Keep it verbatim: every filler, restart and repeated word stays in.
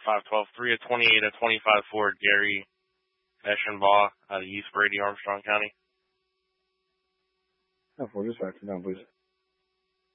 five twelve, three of twenty-eight of twenty-five Ford, Gary Eschenbaugh out of East Brady, Armstrong County. ten four, dispatch, down, please.